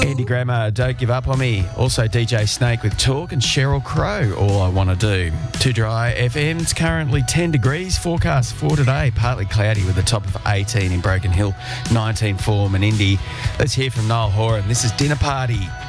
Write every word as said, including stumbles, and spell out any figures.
Andy Grammer, Don't Give Up On Me. Also D J Snake with Talk and Sheryl Crow, All I Want to Do. Too Dry F M's currently ten degrees. Forecast for today, partly cloudy with a top of eighteen in Broken Hill, nineteen for Menindee. Let's hear from Niall Horan. This is Dinner Party.